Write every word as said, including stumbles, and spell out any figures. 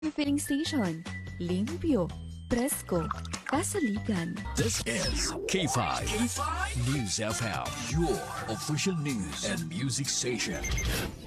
Filling station. Limpyo. Presko. Kasaligan. This is K five. K five News F M, your official news and music station.